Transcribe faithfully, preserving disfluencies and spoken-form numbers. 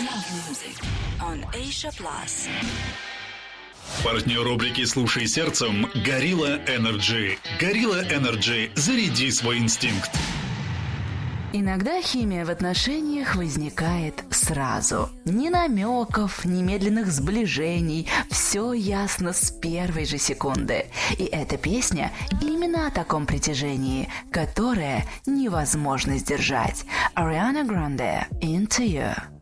on Asia Plus. Партнер рубрики «Слушай сердцем» – Gorilla Energy. Gorilla Energy – заряди свой инстинкт. Иногда химия в отношениях возникает сразу. Ни намеков, ни медленных сближений. Все ясно с первой же секунды. И эта песня именно о таком притяжении, которое невозможно сдержать. Ariana Grande, Into You.